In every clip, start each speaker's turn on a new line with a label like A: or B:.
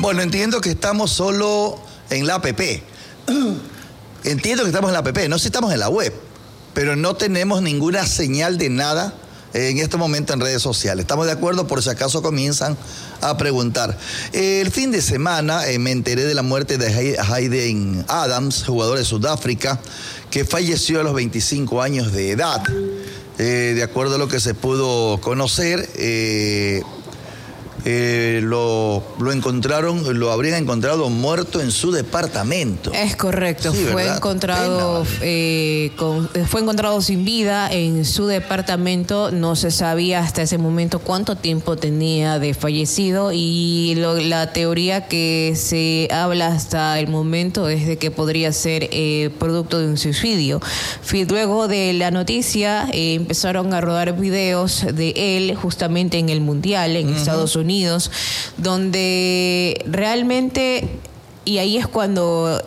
A: Bueno, entiendo que estamos solo en la app. Entiendo que estamos en la app, no sé si estamos en la web, pero no tenemos ninguna señal de nada en este momento en redes sociales. Estamos de acuerdo por si acaso comienzan a preguntar. El fin de semana me enteré de la muerte de Hayden Adams, jugador de Sudáfrica, que falleció a los 25 años de edad. De acuerdo a lo que se pudo conocer, lo habrían encontrado muerto en su departamento.
B: Es correcto,
A: sí,
B: fue encontrado sin vida en su departamento. No se sabía hasta ese momento cuánto tiempo tenía de fallecido, y la teoría que se habla hasta el momento es de que podría ser producto de un suicidio. Luego de la noticia empezaron a rodar videos de él justamente en el Mundial en Estados Unidos, donde realmente, y ahí es cuando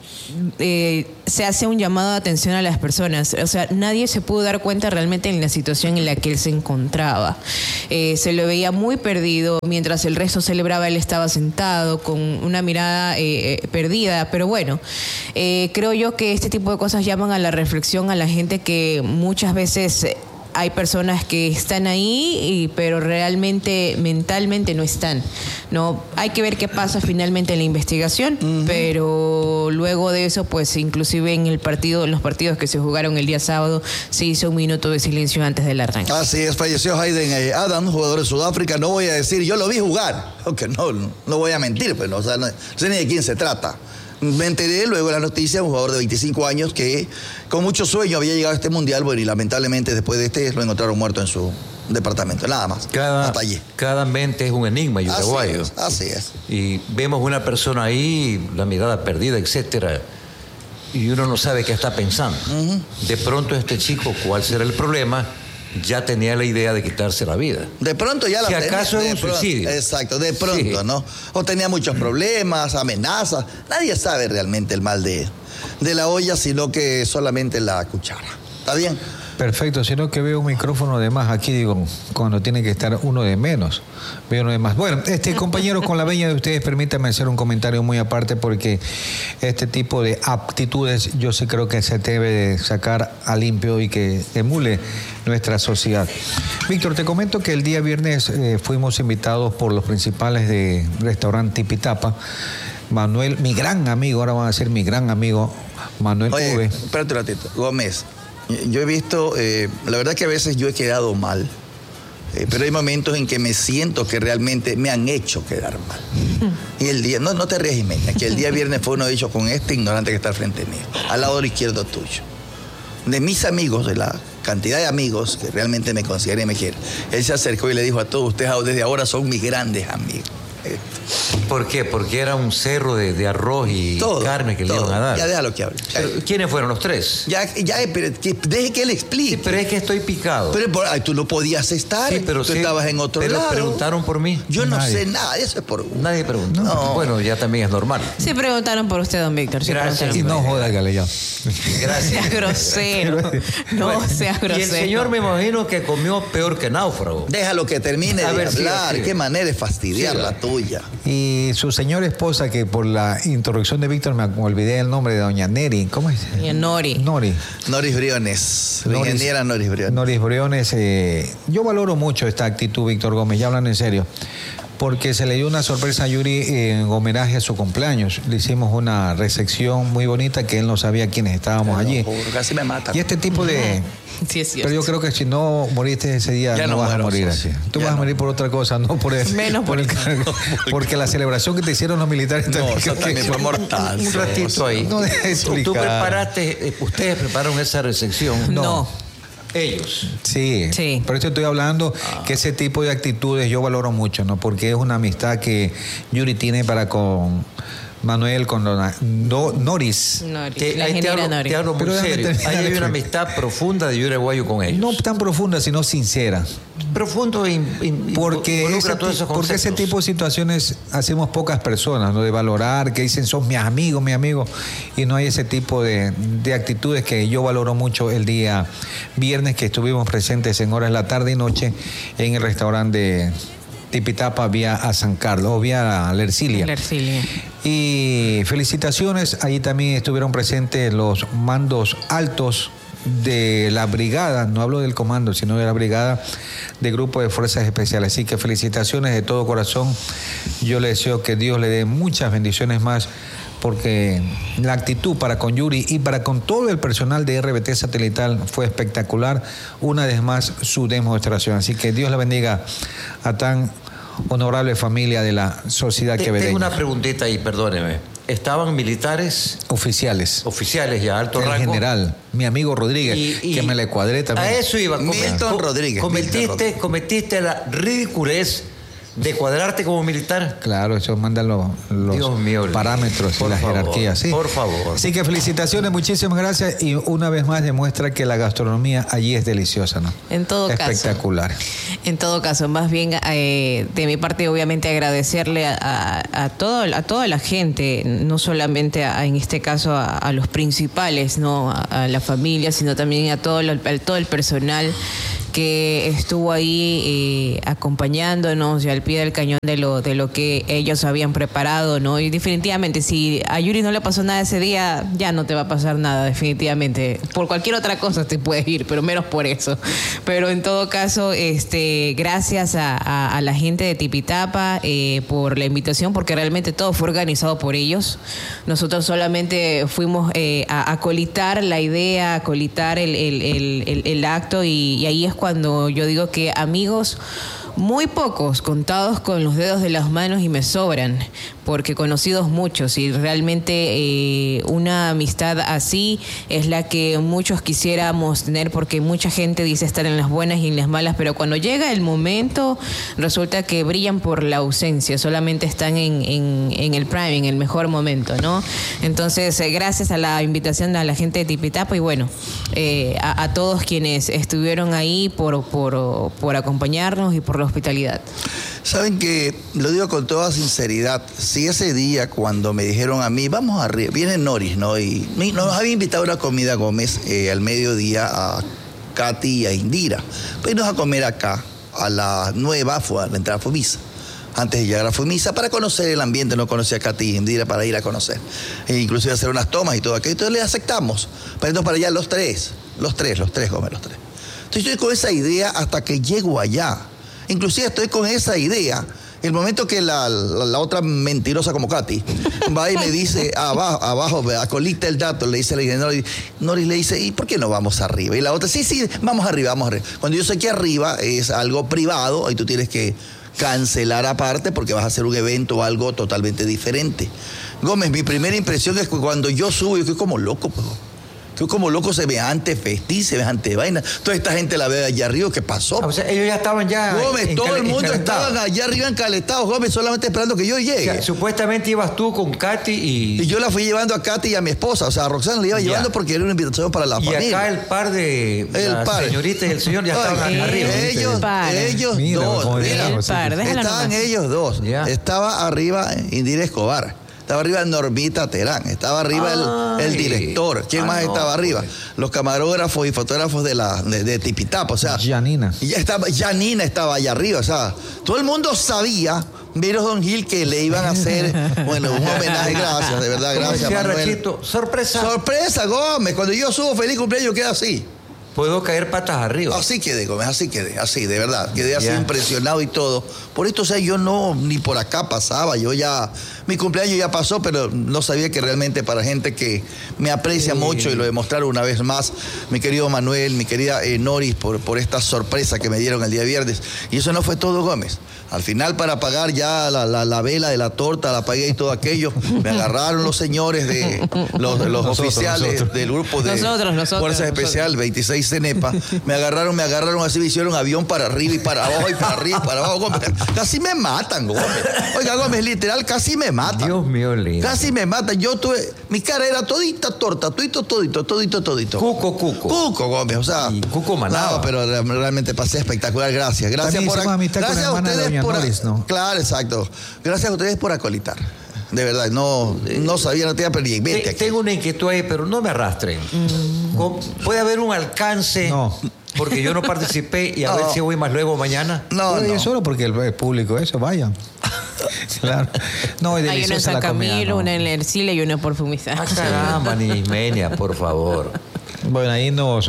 B: se hace un llamado de atención a las personas. O sea, nadie se pudo dar cuenta realmente en la situación en la que él se encontraba. Se lo veía muy perdido, mientras el resto celebraba, él estaba sentado con una mirada perdida. Pero bueno, creo yo que este tipo de cosas llaman a la reflexión a la gente, que muchas veces hay personas que están ahí, pero realmente mentalmente no están. No, hay que ver qué pasa finalmente en la investigación, pero luego de eso, pues inclusive en los partidos que se jugaron el día sábado, se hizo un minuto de silencio antes del arranque.
A: Así es, falleció Hayden Adams, jugador de Sudáfrica. No voy a decir, yo lo vi jugar, aunque no voy a mentir, pero o sea, no sé ni de quién se trata. Me enteré luego de la noticia, un jugador de 25 años que con mucho sueño había llegado a este mundial, bueno, y lamentablemente después de este lo encontraron muerto en su departamento, nada más. Hasta allí.
C: Cada mente es un enigma uruguayo.
A: Así es.
C: Y vemos una persona ahí, la mirada perdida, etcétera, y uno no sabe qué está pensando. De pronto este chico, ¿cuál será el problema? Ya tenía la idea de quitarse la vida.
A: De pronto ya la tenía.
C: Si acaso es un suicidio.
A: Exacto, de pronto, sí. ¿No? O tenía muchos problemas, amenazas. Nadie sabe realmente el mal de la olla, sino que solamente la cuchara. ¿Está bien?
D: Perfecto, sino que veo un micrófono de más aquí, digo, cuando tiene que estar uno de menos, veo uno de más. Bueno, compañeros, con la veña de ustedes, permítanme hacer un comentario muy aparte, porque este tipo de aptitudes yo sí creo que se debe de sacar a limpio y que emule nuestra sociedad. Víctor, te comento que el día viernes fuimos invitados por los principales de restaurante Tipitapa. Manuel, mi gran amigo, ahora van a ser mi gran amigo, Manuel Uve.
A: Espérate un ratito, Gómez. Yo he visto, la verdad que a veces yo he quedado mal, pero hay momentos en que me siento que realmente me han hecho quedar mal. Y el día, no te rías, Jiménez, que el día viernes fue uno dicho con este ignorante que está al frente mío, al lado izquierdo tuyo. De mis amigos, de la cantidad de amigos que realmente me consideran y me quieren, él se acercó y le dijo a todos, ustedes desde ahora son mis grandes amigos.
C: ¿Por qué? Porque era un cerro de arroz y carne que le iban a dar.
A: Ya déjalo que hable.
C: ¿Quiénes fueron los tres?
A: Pero deje que él explique.
C: Sí, pero es que estoy picado.
A: Pero tú no podías estar. Sí, pero tú estabas en otro lado.
C: Pero preguntaron por mí.
A: Yo no sé nada, eso es por...
C: Nadie preguntó. No. Bueno, ya también es normal.
B: Sí preguntaron por usted, don Víctor. Sí,
D: gracias. Y no joda, Galellón.
B: Sea
C: Gracias.
B: grosero. No seas grosero.
C: Y el señor me imagino que comió peor que náufrago.
A: Déjalo que termine de hablar.
C: Sí.
A: Qué manera de fastidiar la tuya.
D: Y su señora esposa, que por la introducción de Víctor me olvidé el nombre de doña Neri. ¿Cómo es?
B: Nori.
A: Noris Briones. La ingeniera Noris Briones.
D: Noris Briones. Yo valoro mucho esta actitud, Víctor Gómez, ya hablando en serio, porque se le dio una sorpresa a Yuri en homenaje a su cumpleaños. Le hicimos una recepción muy bonita que él no sabía quiénes estábamos allí.
A: Casi me mata.
D: Y este tipo de...
B: Sí, es cierto.
D: Pero yo creo que si no moriste ese día, ya no vas a morir así. Tú vas a morir por otra cosa, no por el,
B: menos por el
D: cargo. Porque la celebración que te hicieron los militares
A: también fue mortal.
D: Un ratito ahí. No
C: ¿Tú preparaste, ustedes prepararon esa recepción?
B: No.
C: Ellos.
D: Sí. Por eso estoy hablando que ese tipo de actitudes yo valoro mucho, ¿no? Porque es una amistad que Yuri tiene para con Manuel, con Noris.
C: Te hablo muy serio. Hay una amistad profunda de Yuri Aguayo con ellos.
D: No tan profunda, sino sincera.
C: Profundo
D: porque ese tipo de situaciones hacemos pocas personas, ¿no? De valorar, que dicen son mis amigos, y no hay ese tipo de actitudes que yo valoro mucho el día viernes que estuvimos presentes en horas de la tarde y noche en el restaurante Tipitapa vía a San Carlos, o vía a Lercilia. Y felicitaciones, allí también estuvieron presentes los mandos altos de la brigada, no hablo del comando, sino de la brigada de Grupo de Fuerzas Especiales. Así que felicitaciones de todo corazón. Yo le deseo que Dios le dé muchas bendiciones más, porque la actitud para con Yuri y para con todo el personal de RBT Satelital fue espectacular. Una vez más su demostración. Así que Dios la bendiga a tan honorable familia de la sociedad quevedeña.
C: Tengo una preguntita ahí, perdóneme. ¿Estaban militares?
D: Oficiales
C: Ya, alto rango.
D: El general, mi amigo Rodríguez, que me le cuadré también.
C: A eso iba.
A: Milton Rodríguez.
C: Cometiste la ridiculez de cuadrarte como militar.
D: Claro, eso manda los
C: Dios mío,
D: parámetros y las jerarquías. Sí.
C: Por favor.
D: Así que felicitaciones, muchísimas gracias. Y una vez más demuestra que la gastronomía allí es deliciosa, ¿no?
B: En todo caso.
D: Espectacular.
B: En todo caso, más bien de mi parte, obviamente agradecerle a toda la gente, no solamente en este caso a los principales, ¿no? A la familia, sino también a todo el personal que estuvo ahí acompañándonos y al pie del cañón de lo que ellos habían preparado, ¿no? Y definitivamente, si a Yuri no le pasó nada ese día, ya no te va a pasar nada, definitivamente. Por cualquier otra cosa te puedes ir, pero menos por eso. Pero en todo caso, gracias a la gente de Tipitapa por la invitación, porque realmente todo fue organizado por ellos. Nosotros solamente fuimos a colitar la idea, a colitar el acto, y ahí es cuando yo digo que amigos muy pocos, contados con los dedos de las manos, y me sobran, porque conocidos muchos, y realmente una amistad así es la que muchos quisiéramos tener, porque mucha gente dice estar en las buenas y en las malas, pero cuando llega el momento resulta que brillan por la ausencia, solamente están en el prime, en el mejor momento, ¿no? Entonces, gracias a la invitación a la gente de Tipitapa, y bueno, a todos quienes estuvieron ahí por acompañarnos y por la hospitalidad.
A: Saben que, lo digo con toda sinceridad, si ese día cuando me dijeron a mí, vamos arriba, viene Noris, ¿no? Y nos había invitado a una comida Gómez al mediodía a Katy y a Indira. Pues nos a comer acá, a la nueva, fue a la entrada a Fumisa. Antes de llegar a Fumisa, para conocer el ambiente, no conocía a Katy y Indira, para ir a conocer. E inclusive hacer unas tomas y todo aquello. Entonces le aceptamos. Para irnos para allá los tres, Gómez, los tres. Entonces estoy con esa idea hasta que llego allá. Inclusive estoy con esa idea. El momento que la otra mentirosa como Katy va y me dice, abajo, acolita el dato, le dice la ingeniera, Noris le dice, ¿y por qué no vamos arriba? Y la otra, sí, vamos arriba. Cuando yo sé que arriba es algo privado, ahí tú tienes que cancelar aparte porque vas a hacer un evento o algo totalmente diferente. Gómez, mi primera impresión es que cuando yo subo, yo quedo como loco, pues. Como loco, semejante festín, semejante vaina. Toda esta gente la ve allá arriba, ¿qué pasó?
C: O sea, ellos ya estaban ya.
A: Gómez, todo el mundo estaba allá arriba encaletados, Gómez, solamente esperando que yo llegue.
C: O sea, supuestamente ibas tú con Katy y
A: yo la fui llevando a Katy y a mi esposa. O sea, a Roxana la iba llevando porque era una invitación para la familia.
C: Y acá el par de señorita y el señor ya estaban arriba.
A: Ellos dos. Estaban ellos dos.
C: Ya.
A: Estaba arriba Indira Escobar. Estaba arriba Normita Terán, estaba arriba el director. ¿Quién más estaba arriba? Los camarógrafos y fotógrafos de Tipitapa, o sea.
D: Janina
A: estaba allá arriba, o sea. Todo el mundo sabía, menos Don Gil, que le iban a hacer, bueno, un homenaje. Gracias, de verdad, gracias, Manuel.
C: Rachito,
A: Sorpresa, Gómez. Cuando yo subo feliz cumpleaños, queda así.
C: Puedo caer patas arriba.
A: Así quedé, Gómez, así, de verdad. Quedé así impresionado y todo. Por esto, o sea, yo no, ni por acá pasaba. Mi cumpleaños ya pasó, pero no sabía que realmente para gente que me aprecia mucho, y lo demostraron una vez más, mi querido Manuel, mi querida Noris, por esta sorpresa que me dieron el día viernes. Y eso no fue todo, Gómez. Al final, para pagar ya la vela de la torta, la pagué y todo aquello, me agarraron los señores de los oficiales del grupo de Fuerzas Especiales, 26 CENEPA, me agarraron así, me hicieron avión para arriba y para abajo y para arriba y para abajo, Gómez. Casi me matan, Gómez. Oiga, Gómez, literal, casi me matan.
C: Dios mío, lindo.
A: Casi me matan. Mi cara era todita torta, todito. Cuco, Gómez, o sea.
C: Y Cuco Manaba.
A: No, pero realmente pasé espectacular, gracias. Gracias a ustedes.
D: Noris, ¿no?
A: Claro, exacto. Gracias a ustedes por acolitar. De verdad, no sabía, no tenía pendiente.
C: Tengo una inquietud ahí, pero no me arrastren. Puede haber un alcance.
D: No.
C: porque yo no participé y a ver si voy más luego mañana.
A: No,
D: Oye,
A: no.
D: solo porque el público, eso, vayan. Claro. No, es
B: Hay una en
D: deliciosa
B: San
D: la comida.
B: Camilo,
D: ¿no?
B: una en Ercilla y una por Fumizar.
C: Ah, caramba, ni Ismenia, por favor.
D: Bueno, ahí nos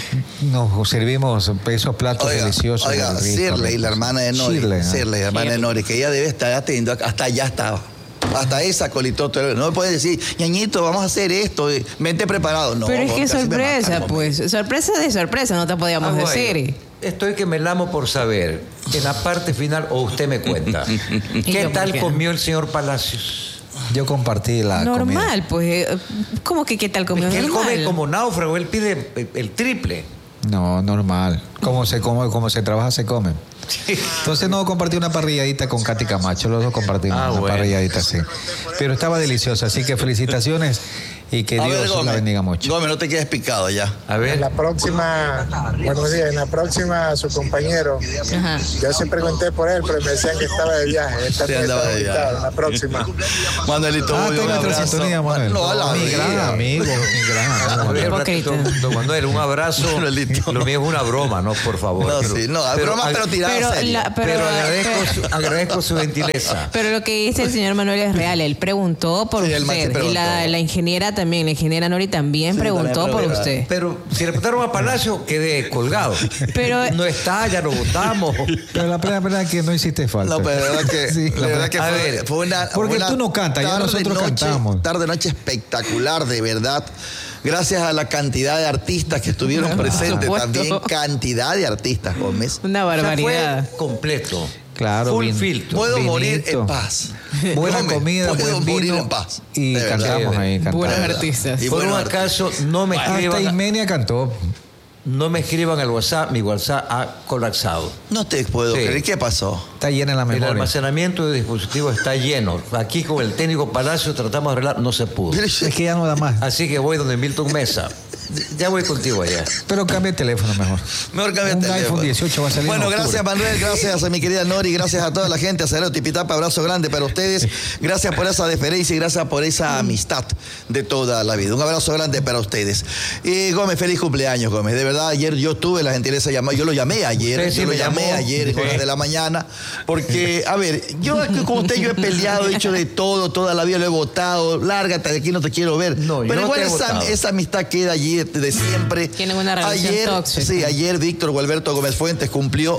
D: servimos esos platos deliciosos.
A: Oiga,
D: ricos,
A: Shirley,
D: ricos.
A: la hermana de Nori.
D: Shirley,
A: La hermana de Nori, que ella debe estar atendiendo, hasta allá estaba. Hasta esa colitó. No me puedes decir, ñañito, vamos a hacer esto, vente preparado. No,
B: Pero es que
A: casi me
B: sorpresa,
A: matan,
B: pues. Sorpresa de sorpresa, no te podíamos
C: Bueno,
B: decir.
C: estoy que me lamo por saber, en la parte final, o usted me cuenta,
B: ¿Y
C: ¿qué
B: yo
C: tal
B: por qué?
C: comió el señor Palacios?
D: Yo compartí la comida.
B: Normal, pues. ¿Cómo que qué tal comió?
C: Es que él
B: Normal.
C: come como náufrago, él pide el triple.
D: No, normal. Como se come, como se trabaja, se come. Entonces no compartí una parrilladita con Katy Camacho, los dos compartimos una
C: bueno.
D: parrilladita, sí. Pero estaba deliciosa, así que felicitaciones y que
A: A
D: Dios
A: ver,
D: la
A: Gómez,
D: bendiga mucho.
A: Gómez, no te quedes picado ya.
C: A ver.
E: En la próxima, buenos días, en la próxima su compañero,
B: Ajá.
E: yo sí pregunté por él, pero me decían que estaba de viaje. Él también
A: Sí, andaba
E: estaba
A: de
E: invitado.
A: viaje.
E: En la próxima.
A: Manuelito,
D: Ah,
A: muy
D: está
A: un
D: en nuestra
A: abrazo.
D: sintonía, Manuel.
A: No, a la
D: mi gran
A: vida.
D: amigo, mi gran
C: A
D: amigo.
C: ver,
B: Hipócrita.
C: don Manuel, un abrazo.
A: Manuelito.
C: Lo mío es una broma, no, por favor.
A: No, sí, no, es broma, pero tirada
B: Pero,
A: seria.
C: Pero agradezco su gentileza.
B: Pero lo que dice el señor Manuel es real. Él preguntó por
A: Sí, el man sí
B: usted. Y
A: preguntó.
B: la ingeniera también, la ingeniera Nori también
A: Sí,
B: preguntó
A: también
B: por
A: preguntó.
B: usted.
C: Pero si le preguntaron a Palacio, quedé colgado.
B: Pero-
C: no está, ya lo votamos.
D: Pero la pena verdad es que no hiciste falta.
A: No, pero la verdad que,
D: Sí,
A: la verdad que
C: A
A: fue,
C: ver,
A: fue una.
D: porque
A: una
D: tú no cantas, ya
A: tarde,
D: nosotros cantamos.
A: Tarde, noche espectacular, de verdad. Gracias a la cantidad de artistas que estuvieron presentes,
B: supuesto.
A: también cantidad de artistas, Gómez.
B: Una barbaridad.
C: Fue completo.
D: Claro,
C: Full
D: vin-
C: filtro.
A: Puedo
D: Vinito.
A: morir en paz.
D: Buena
A: Gómez,
D: comida,
A: puedo
D: buen
A: morir
D: vino
A: en paz.
D: y
A: de verdad.
D: cantamos ahí.
B: Buenos
D: Cantamos.
B: artistas.
A: Y
C: Por un
A: bueno,
C: acaso, no me
D: Hasta
C: escriban,
D: Ismenia cantó.
C: no me escriban al WhatsApp, mi WhatsApp ha colapsado.
A: No te puedo
C: Sí.
A: creer. ¿Qué pasó?
D: Está llena la
C: El
D: memoria.
C: almacenamiento de dispositivos está lleno. Aquí con el técnico Palacio tratamos de arreglar, no se pudo.
D: Es que ya no da más.
C: Así que voy donde Milton Mesa. Ya voy contigo allá.
D: Pero cambia el teléfono mejor.
A: Mejor cambia el
D: Un
A: teléfono.
D: iPhone 18 va a salir
A: Bueno,
D: en octubre.
A: gracias Manuel, gracias a mi querida Nori, gracias a toda la gente, a Cerero Tipitapa, abrazo grande para ustedes. Gracias por esa deferencia y gracias por esa amistad de toda la vida. Un abrazo grande para ustedes. Y Gómez, feliz cumpleaños, Gómez. De verdad, ayer yo tuve la gentileza de llamar, yo lo llamé ayer,
C: Usted sí
A: yo lo
C: me
A: llamé
C: llamó.
A: ayer en
C: Sí.
A: horas de la mañana, porque, a ver, yo con usted yo he peleado, he hecho de todo, toda la vida lo he votado, lárgate de aquí, no te quiero ver.
C: No, yo
A: Pero
C: no
A: igual
C: te he votado.
A: esa amistad queda allí de siempre.
B: Tienen una relación
A: ayer,
B: tóxica.
A: Sí, ayer Víctor Gualberto Gómez Fuentes cumplió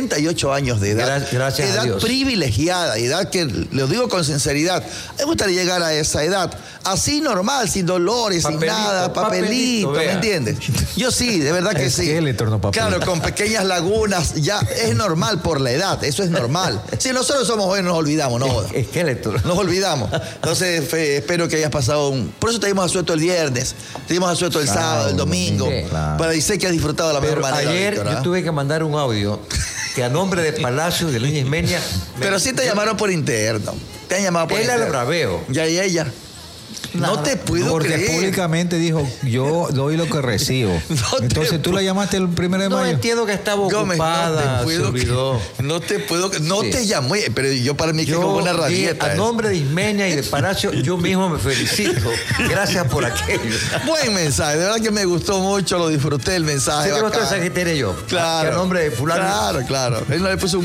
A: 78 años de edad.
C: Gracias a
A: edad
C: Dios.
A: privilegiada, edad que, lo digo con sinceridad, me gustaría llegar a esa edad. Así normal, sin dolores, sin
C: Papelito,
A: nada, papelito, ¿me
C: vea.
A: entiendes? Yo sí, de verdad que sí.
D: Skeleton, no papel.
A: Claro, con pequeñas lagunas, ya es normal por la edad, eso es normal. Si nosotros somos jóvenes nos olvidamos, no jodas.
C: Esqueleto.
A: Nos olvidamos. Entonces, espero que hayas pasado un... Por eso te dimos asueto el viernes, te dimos asueto el sábado, el domingo.
C: Sí.
D: Claro.
A: Para decir que has disfrutado de la mejor
C: Pero
A: manera,
C: ayer
A: Víctor,
C: yo
A: ¿ah?
C: tuve que mandar un audio que a nombre de Palacio de Línea Ismenia.
A: Pero sí te llamaron por interno. Te han llamado por
C: Él
A: interno.
C: al braveo.
A: Ya y ella. No te puedo
D: Porque
A: creer.
D: públicamente dijo, yo doy lo que recibo.
A: No te
D: Entonces tú la llamaste el 1 de
C: No
D: mayo.
C: entiendo que estaba
A: Gómez,
C: ocupada, se olvidó.
A: No te puedo. No
C: Sí.
A: te llamé, pero yo para mí que es
C: Yo
A: como una
C: di,
A: rabieta.
C: a
A: eso.
C: nombre de Ismenia y de Palacio, yo mismo me felicito. Gracias por aquello.
A: Buen mensaje, de verdad que me gustó mucho, lo disfruté el mensaje.
C: Sé que no estoy
A: bacán.
C: esa que yo.
A: Claro.
C: Que a nombre de fulano.
A: Claro. Él no le puso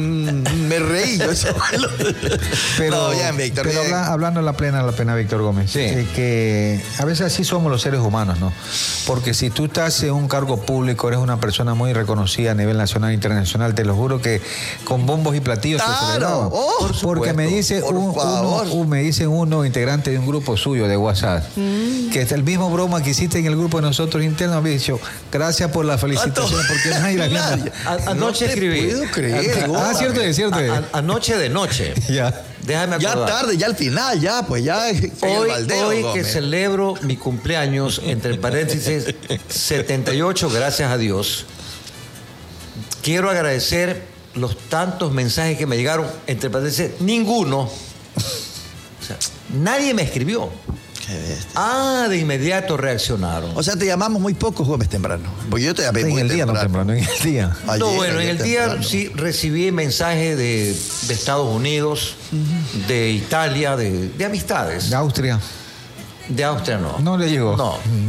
A: me reí yo. Eso.
D: Pero,
A: No, bien, Víctor.
D: pero
A: bien.
D: hablando la pena, Víctor Gómez,
C: Sí.
D: que a veces así somos los seres humanos, ¿no? Porque si tú estás en un cargo público, eres una persona muy reconocida a nivel nacional e internacional, te lo juro que con bombos y platillos te
A: Claro.
D: celebraban.
A: Oh, por
D: Porque me
A: supuesto.
D: dice
A: Por favor.
D: me dice uno integrante de un grupo suyo de WhatsApp, que es el mismo broma que hiciste en el grupo de nosotros internos, me dicho, gracias por la felicitación, porque nadie la
A: Nadie.
C: Anoche
A: No te
C: escribí.
A: puedo creer, Gómez.
D: cierto es.
C: Anoche de noche.
D: Ya.
C: Déjame
A: Ya
C: acordar.
A: tarde, ya al final, ya, pues ya. en el
C: Hoy,
A: baldeo,
C: hoy que
A: Gómez.
C: celebro mi cumpleaños, entre paréntesis, 78, gracias a Dios, quiero agradecer los tantos mensajes que me llegaron, entre paréntesis, ninguno. O sea, nadie me escribió.
A: Qué bestia.
C: De inmediato reaccionaron.
A: O sea, te llamamos muy pocos Gómez temprano. Porque yo te llamé
D: En
A: muy
D: el día, no temprano, en el día.
A: Ayer,
C: No, bueno, en
A: ayer
C: el día
A: temprano.
C: sí recibí mensajes de Estados Unidos, de Italia, de amistades.
D: De Austria.
C: De Austria no.
D: No le llegó.
C: No.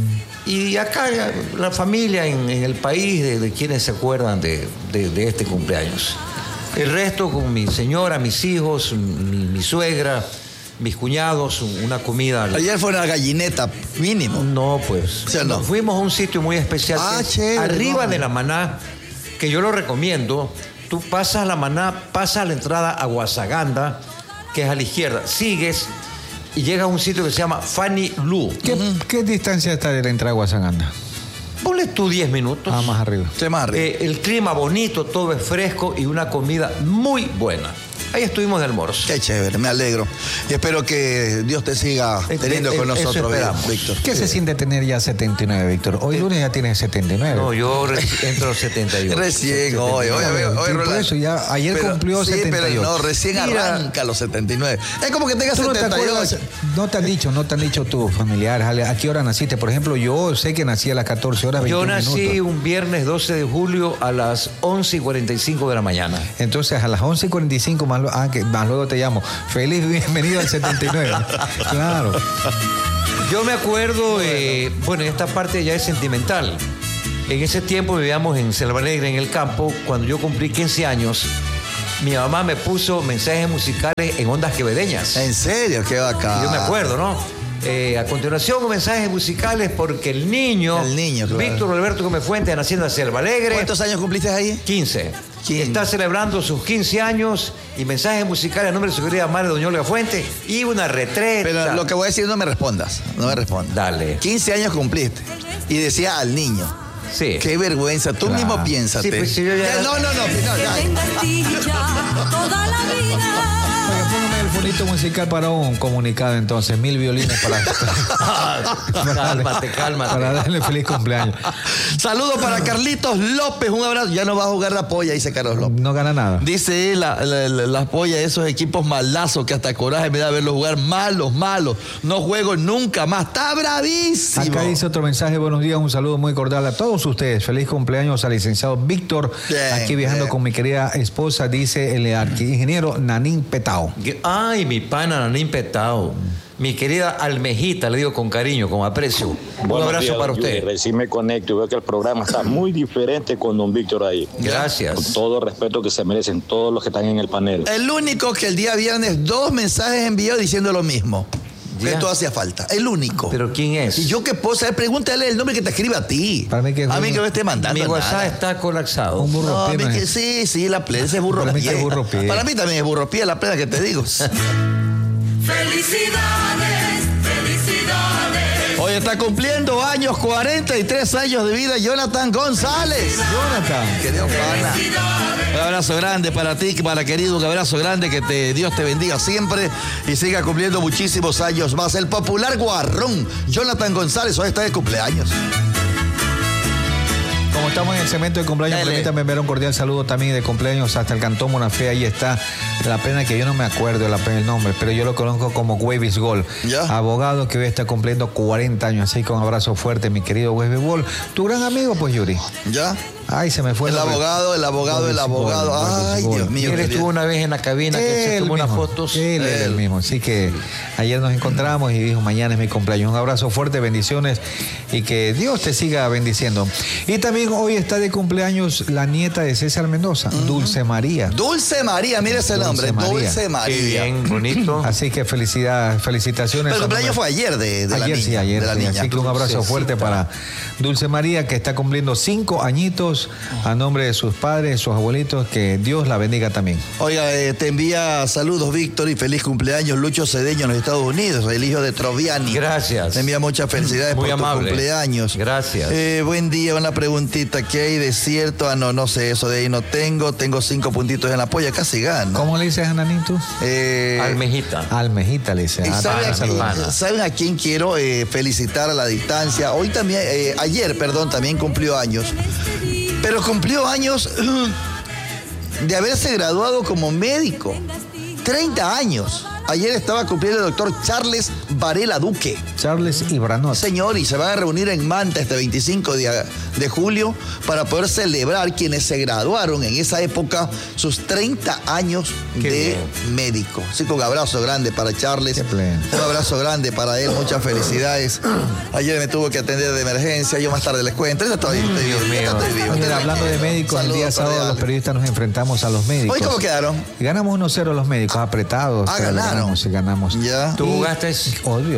C: Y acá la familia en el país, de quienes se acuerdan de este cumpleaños. El resto con mi señora, mis hijos, mi suegra, mis cuñados, una comida.
A: Ayer fue una gallineta, mínimo.
C: No, pues.
A: ¿Sí o no?
C: Fuimos a un sitio muy especial.
A: Chévere,
C: arriba de la Maná, que yo lo recomiendo. Tú pasas la Maná, pasas a la entrada a Guasaganda, que es a la izquierda. Sigues y llegas a un sitio que se llama Fanny Lu.
D: ¿Qué distancia está de la entrada a Guasaganda?
C: Ponle tú 10 minutos.
D: Más arriba.
A: Sí, más arriba.
C: El clima bonito, todo es fresco y una comida muy buena. Ahí estuvimos de almuerzo.
A: Qué chévere, me alegro. Y espero que Dios te siga teniendo con
C: eso
A: nosotros,
C: esperamos.
A: Víctor.
D: ¿Qué se siente tener ya 79, Víctor? Hoy lunes ya tienes 79.
C: No, yo entro a los 78.
A: Recién, hoy,
D: Por eso ya, ayer cumplió 78.
A: Pero no, recién arranca los 79. Es como que tengas
D: ¿Tú no te
A: 78.
D: acuerdas? No te han dicho tus familiares a qué hora naciste. Por ejemplo, yo sé que nací a las 14 horas 21
C: Yo nací
D: minutos.
C: un viernes 12 de julio a las 11:45 de la mañana.
D: Entonces a las 11:45 más luego te llamo. Feliz bienvenido al 79. Claro.
C: Yo me acuerdo, bueno, esta parte ya es sentimental. En ese tiempo vivíamos en Selva Negra, en el campo. Cuando yo cumplí 15 años, mi mamá me puso mensajes musicales en ondas quevedeñas.
A: ¿En serio? Qué bacán.
C: Yo me acuerdo, ¿no? A continuación, mensajes musicales porque el niño
A: claro.
C: Víctor Alberto Gómez Fuentes, naciendo en Selva Alegre.
A: ¿Cuántos años cumpliste ahí?
C: 15. Está celebrando sus 15 años y mensajes musicales a nombre de su querida madre, doña Olga Fuentes, y una retreta.
A: Pero lo que voy a decir, no me respondas.
C: Dale.
A: 15 años cumpliste. Y decía al niño.
C: Sí.
A: Qué vergüenza. Tú mismo piénsate.
C: Sí, pues, si yo ya...
A: No.
F: Toda la vida.
D: Oiga, póngame el fonito musical para un comunicado entonces. 1000 violines para...
C: Cálmate.
D: Para darle feliz cumpleaños.
A: Saludos para Carlitos López. Un abrazo. Ya no va a jugar la polla, dice Carlos López.
D: No gana nada.
A: Dice él, la polla, esos equipos malazos que hasta coraje me da verlos jugar. Malos. No juego nunca más. Está bravísimo.
D: Acá dice otro mensaje. Buenos días, un saludo muy cordial a todos ustedes. Feliz cumpleaños al licenciado Víctor. Aquí viajando con mi querida esposa, dice el ingeniero Nanín Petao.
C: Ay, mi pana Nanín Petao. Mi querida Almejita, le digo con cariño, con aprecio. Un abrazo para usted.
G: Recién me conecto y veo que el programa está muy diferente con don Víctor ahí.
C: Gracias.
G: Con todo el respeto que se merecen todos los que están en el panel.
A: El único que el día viernes 2 mensajes envió diciendo lo mismo.
C: Ya.
A: Esto hacía falta. El único.
C: ¿Pero quién es?
A: Y yo qué puedo saber, pregúntale el nombre que te escribe a ti.
D: Para mí que
A: a mí que me esté mandando.
C: Mi WhatsApp
A: nada.
C: está colapsado.
D: Un burro
A: No, a mí
D: pie,
A: que sí, la plena, ese es burro
D: Para mí que
A: pie.
D: es burro pie.
A: Para mí también es burro pie, la plena que te digo.
F: Felicidades.
A: Hoy está cumpliendo años, 43 años de vida, Jonathan González.
D: Jonathan.
A: Querido pana. Un abrazo grande para ti, para querido, un abrazo grande, que Dios te bendiga siempre y siga cumpliendo muchísimos años más. El popular guarrón, Jonathan González, hoy está de cumpleaños.
D: Como estamos en el segmento de cumpleaños,
A: Dale.
D: permítame enviar un cordial saludo también de cumpleaños hasta el Cantón Monafé. Ahí está, la pena que yo no me acuerdo el nombre, pero yo lo conozco como Wevis Gol.
A: Ya.
D: Abogado que hoy está cumpliendo 40 años. Así que un abrazo fuerte, mi querido Wevis Gol. Tu gran amigo, pues, Yuri.
A: ¿Ya?
D: Ay, se me fue
A: El abogado. Ay, Dios mío.
C: Él estuvo una vez en la cabina que se tomó unas fotos.
D: Él era el mismo. Así que ayer nos encontramos y dijo, mañana es mi cumpleaños. Un abrazo fuerte, bendiciones y que Dios te siga bendiciendo. Y también hoy está de cumpleaños la nieta de César Mendoza, Dulce María.
A: Dulce María, mira ese nombre, Dulce María.
C: Qué bien, bonito.
D: Así que felicitaciones.
A: Pero el cumpleaños fue ayer de la niña.
D: Sí, ayer.
A: de la
D: Sí.
A: niña.
D: Así que un abrazo fuerte para Dulce María, que está cumpliendo 5 añitos a nombre de sus padres, sus abuelitos. Que Dios la bendiga también.
A: Oiga, te envía saludos, Víctor, y feliz cumpleaños, Lucho Cedeño, en los Estados Unidos, el hijo de Troviani.
C: Gracias.
A: Te envía muchas felicidades
C: Muy
A: por
C: amable.
A: tu cumpleaños.
C: Gracias.
A: Buen día, una preguntita. ¿Qué hay de cierto? No sé, eso de ahí no tengo. Tengo 5 puntitos en la polla, casi gano.
D: ¿Cómo le dices a Nanito?
C: Almejita.
D: Almejita le dice.
A: ¿Y
C: pana.
A: ¿saben a quién quiero felicitar a la distancia? Hoy también, ayer, también cumplió años. Pero cumplió años de haberse graduado como médico. 30 años. Ayer estaba cumpliendo el doctor Charles Varela Duque.
D: Charles Ibranot.
A: Señor, y se van a reunir en Manta este 25 de julio para poder celebrar quienes se graduaron en esa época sus 30 años
C: Qué
A: de
C: bien.
A: médico. Así que un abrazo grande para Charles.
D: Qué pleno.
A: Un abrazo grande para él, muchas felicidades. Ayer me tuvo que atender de emergencia, yo más tarde les cuento. Ya estoy vivo, ya estoy vivo.
D: Mira, hablando de médicos, el día
A: Saludos
D: sábado los
A: cordiales.
D: periodistas nos enfrentamos a los médicos.
A: ¿Hoy cómo quedaron?
D: Ganamos 1-0 los médicos, apretados.
A: Ah,
D: pero
A: ganaron.
D: Ganamos.
A: Ya.
C: ¿Tú jugaste?
D: Obvio.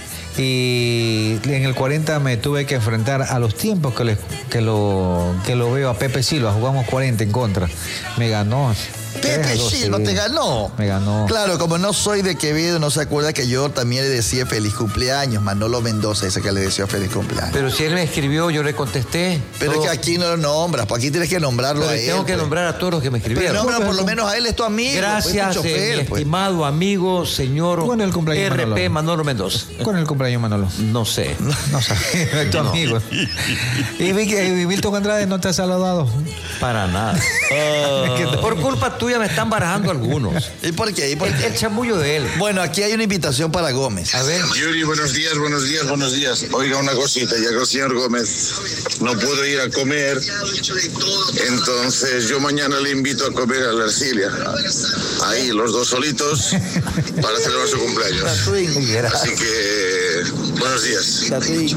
D: Y en el 40 me tuve que enfrentar a los tiempos que lo veo a Pepe Silva. Jugamos 40 en contra. Me ganó.
A: Pepe
D: 3-2,
A: Silva
D: sí.
A: te ganó.
D: Me ganó.
A: Claro, como no soy de Quevedo, no se acuerda que yo también le decía feliz cumpleaños. Manolo Mendoza, ese que le decía feliz cumpleaños.
C: Pero si él me escribió, yo le contesté.
A: Pero
C: Todo.
A: es que aquí no lo nombras, pues aquí tienes que nombrarlo
C: Pero
A: a él.
C: tengo que
A: pues.
C: nombrar a todos los que me
A: Pero
C: escribieron.
A: nombra por lo menos a él, es tu amigo.
C: Gracias,
A: pues, tu chofer,
C: mi
A: pues.
C: estimado amigo, señor
D: Bueno, el cumpleaños
C: RP
D: Manolo.
C: Manolo Mendoza.
D: Con el cumpleaños Manolo.
C: No sé.
D: No sabes, tu amigo. Y vi que Milton Andrade no te ha saludado.
C: Para nada. Por culpa tuya me están barajando algunos.
A: ¿Y por qué? ¿Y por qué?
C: El chamullo de él.
A: Bueno, aquí hay una invitación para Gómez.
C: A ver.
H: Yuri, buenos días, buenos días, buenos días. Oiga, una cosita, ya que el señor Gómez no pudo ir a comer, entonces yo mañana le invito a comer a la Ercilia. Ahí, los dos solitos, para celebrar su cumpleaños. Así que, buenos días.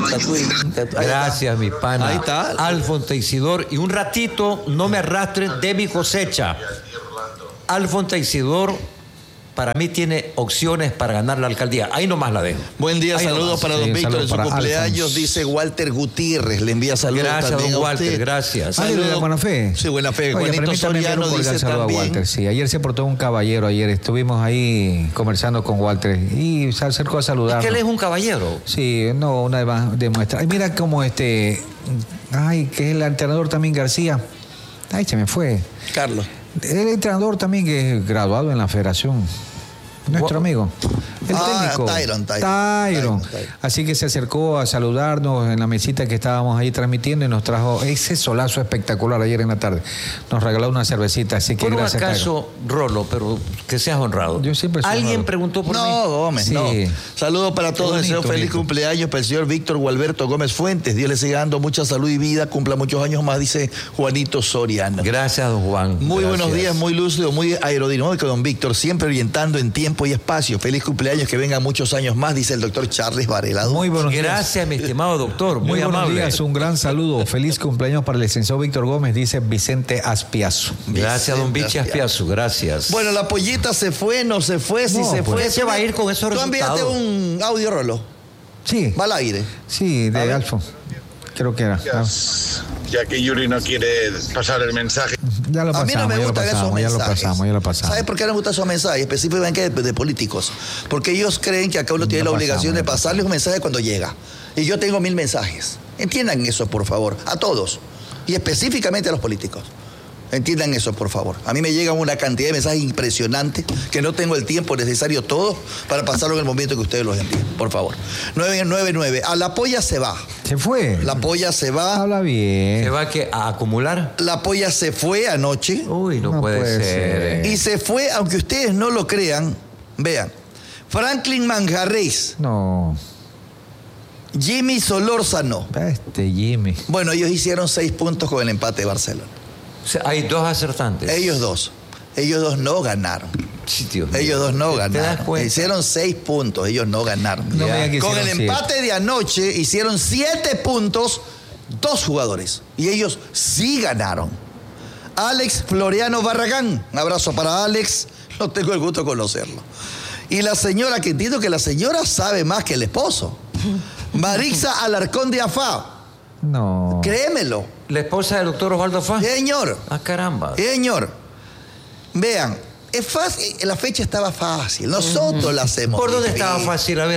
C: Gracias, mi pana.
A: Ahí está.
C: Alfonso Isidor. Y un ratito, no me arrastres de mi cosecha. Alfonso Isidor, para mí, tiene opciones para ganar la alcaldía. Ahí nomás la dejo.
A: Buen día,
C: Ahí
A: saludos
C: nomás.
A: para
D: Sí,
A: don
D: un
A: Víctor
D: saludo
A: en su
D: para
A: cumpleaños,
D: Alfonso.
A: dice Walter Gutiérrez. Le envía saludos
C: Gracias,
A: también
C: don
A: a
C: Walter,
A: usted.
C: gracias.
D: Ah, de buena fe.
A: Sí, buena fe.
D: Oye,
A: Juanito
D: permítame enviar
A: Soriano
D: un cordial
A: dice
D: saludo a
A: también.
D: Walter. Sí, ayer se portó un caballero. Ayer estuvimos ahí conversando con Walter y se acercó a
C: Es
D: saludarnos.
C: que él es un caballero.
D: Sí, no, una demuestra. Ay, mira cómo ay, que es el entrenador también García. Ay, se me fue.
A: Carlos.
D: El entrenador también que es graduado en la federación. Nuestro amigo. El técnico.
A: Tyron.
D: Así que se acercó a saludarnos en la mesita que estábamos ahí transmitiendo y nos trajo ese solazo espectacular ayer en la tarde. Nos regaló una cervecita, así que
C: Por un
D: gracias.
C: acaso, Rolo, pero que seas honrado.
D: Yo siempre soy
C: Alguien
D: honrado.
C: preguntó por
A: No,
C: mí.
A: Gómez,
D: Sí.
A: no. Saludos para todos.
D: Qué
A: Deseo
D: bonito,
A: feliz
D: bonito.
A: cumpleaños para el señor Víctor Gualberto Gómez Fuentes. Dios le siga dando mucha salud y vida. Cumpla muchos años más, dice Juanito Soriano.
C: Gracias, don Juan.
A: Muy buenos
C: Gracias.
A: días, muy lúcido, muy aerodinámico, don Víctor. Siempre orientando en tiempo y espacio. Feliz cumpleaños, que vengan muchos años más, dice el doctor Charles Varela.
D: Muy buenos días.
C: Gracias, mi estimado doctor. Muy,
D: buenos
C: amable.
D: días, un gran saludo. Feliz cumpleaños para el licenciado Víctor Gómez, dice Vicente Aspiazo.
C: Gracias, don Vichy Aspiazu. Gracias.
A: Bueno, la pollita se fue, no se fue, si
D: No,
A: se
D: pues.
A: fue.
C: Él se va a ir con esos
A: Tú envíate
C: resultados.
A: un audio, Rolo.
D: Sí,
A: Va al aire.
D: sí, de Alfo. Creo que era.
H: Ya que Yuri no quiere pasar el mensaje.
D: Ya lo
A: A mí no
D: pasamos,
A: me
D: ya lo
A: gustan esos
D: pasamos, ya lo
A: mensajes.
D: pasamos.
A: ¿Sabes por qué no me gustan esos mensajes? Específicamente de políticos. Porque ellos creen que acá uno tiene
D: Ya
A: la obligación de
D: pasamos.
A: pasarles un mensaje cuando llega. Y yo tengo 1000 mensajes. Entiendan eso, por favor. A todos. Y específicamente a los políticos. Entiendan eso, por favor. A mí me llegan una cantidad de mensajes impresionantes que no tengo el tiempo necesario todo para pasarlo en el momento que ustedes los envíen. Por favor. 999. A la polla se va.
D: Se fue.
A: La polla se va.
D: Habla
C: ¿Se
D: bien.
C: va a acumular?
A: La polla se fue anoche.
C: Uy, no,
D: No
C: puede,
D: puede
C: ser.
D: ser.
A: Y se fue, aunque ustedes no lo crean, vean, Franklin Manjarres,
D: No.
A: Jimmy Solórzano.
D: Jimmy.
A: Bueno, ellos hicieron 6 puntos con el empate de Barcelona.
C: O sea, hay dos acertantes.
A: Ellos dos no ganaron.
C: Sí, Dios mío.
A: Ellos dos no
C: ¿Te das
A: ganaron.
C: cuenta?
A: Hicieron 6 puntos, ellos no ganaron.
D: No
C: Ya.
D: me digan que
A: Con el
D: hicieron
A: empate de anoche hicieron 7 puntos, 2 jugadores. Y ellos sí ganaron. Alex Floriano Barragán. Un abrazo para Alex. No tengo el gusto de conocerlo. Y la señora, que entiendo que la señora sabe más que el esposo. Marixa Alarcón de Afá.
D: No.
A: Créemelo.
C: La esposa del doctor Osvaldo Faz.
A: Señor.
C: Ah, caramba.
A: Señor. Vean. Es fácil. La fecha estaba fácil. Nosotros la hacemos.
C: ¿Por dónde
A: difícil.
C: estaba fácil? A ver.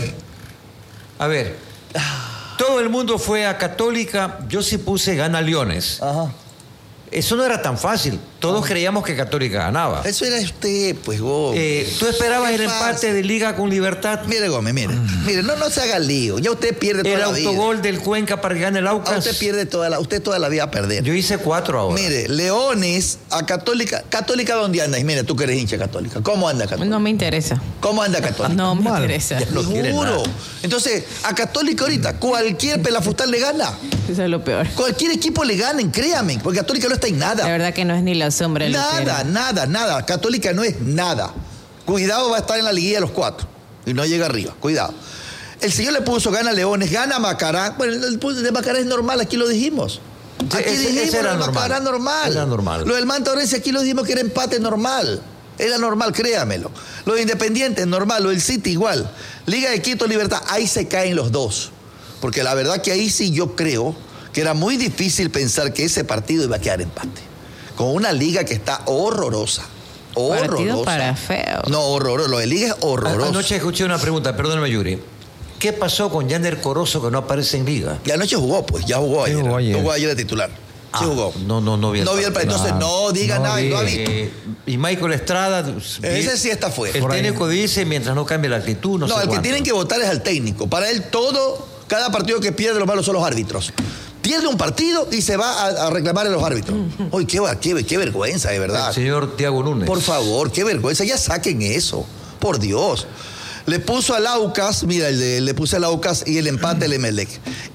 C: A ver. Todo el mundo fue a Católica. Yo sí puse gana Leones.
A: Ajá.
C: Eso no era tan fácil. Todos creíamos que Católica ganaba.
A: Eso era usted, pues, Gómez.
C: ¿Tú esperabas
A: ¿Qué
C: el
A: pasa?
C: empate de Liga con Libertad?
A: Mire, Gómez, mire, no se haga lío. Ya usted pierde toda
C: El
A: la vida.
C: autogol del Cuenca para que gane el Aucas.
A: Usted pierde usted toda la vida a perder.
C: Yo hice 4 ahora.
A: Mire, Leones a Católica. ¿Católica dónde anda? Y mire, tú que eres hincha Católica. ¿Cómo anda Católica?
B: No me interesa.
A: ¿Cómo anda Católica?
B: No me
D: Mal.
B: interesa.
C: Ya no quiere
A: Seguro.
C: nada.
A: Entonces, a Católica ahorita, cualquier pelafustal le gana.
B: Eso es lo peor.
A: Cualquier equipo le ganen, créame, porque Católica no está en nada.
B: La verdad que no es ni la sombra de lo que era.
A: Nada. Católica no es nada. Cuidado, va a estar en la liguilla de los 4. Y no llega arriba. Cuidado. El señor le puso gana Leones, gana Macará. Bueno, el de Macará es normal, aquí lo dijimos.
C: Sí,
A: Aquí
C: ese
A: dijimos
C: era
A: lo de Macará normal.
C: Era normal.
A: Lo del Manta Orense aquí lo dijimos que era empate normal. Era normal, créamelo. Lo de Independiente, normal. Lo del City, igual. Liga de Quito, Libertad, ahí se caen los dos. Porque la verdad que ahí sí yo creo que era muy difícil pensar que ese partido iba a quedar empate. Con una liga que está horrorosa.
B: Partido para feo.
A: No, horroroso. Lo de liga es horroroso.
C: Anoche escuché una pregunta, perdóname, Yuri. ¿Qué pasó con Yander Corozo que no aparece en Liga?
A: Y anoche jugó, pues. Ya jugó ayer.
D: jugó ayer.
A: Jugó ayer de titular. Sí jugó.
C: No vi el
A: No vi el partido. Entonces no diga nada. No ha visto.
C: Y Michael Estrada.
A: Ese sí está fuera.
C: El técnico dice mientras no cambie la actitud, no sé
A: No, el que
C: cuánto.
A: tienen que votar es al técnico. Para él cada partido que pierde lo malo son los árbitros. Pierde un partido y se va a reclamar a los árbitros. Uy, qué vergüenza, de verdad.
C: El señor Tiago Núñez.
A: Por favor, qué vergüenza. Ya saquen eso. Por Dios. Le puso al Aucas, mira, le puse al Aucas y el empate el Emelec.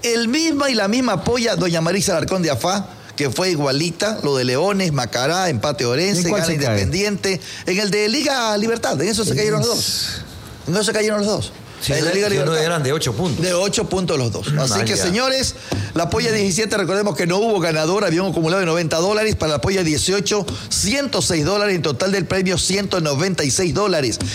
A: La misma apoya doña Marisa Alarcón de Afá, que fue igualita, lo de Leones, Macará, empate Orense,
D: ¿En cuál
A: gana
D: se cae?
A: Independiente. En el de Liga Libertad, en eso se cayeron los dos. En eso se cayeron los dos.
C: Si
A: En la Liga
C: no
A: Libertad.
C: eran de 8 puntos.
A: De 8 puntos los dos. Así que,
C: ya.
A: señores, la polla 17, recordemos que no hubo ganador, había un acumulado de $90. Para la polla 18, $106. En total del premio, $196.